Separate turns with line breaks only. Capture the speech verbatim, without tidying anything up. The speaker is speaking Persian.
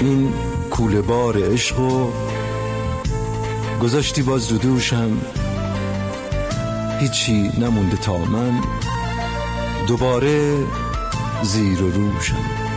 این کوله بار عشقو گذاشتی باز رو دوشم، هیچی نمونده تا من دوباره زیر و روشم.